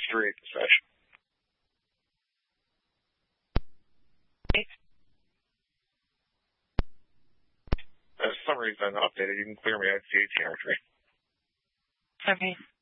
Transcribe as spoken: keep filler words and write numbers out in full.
three eighths session. For some reason, updated. You can clear me at C eighteen R three. Okay.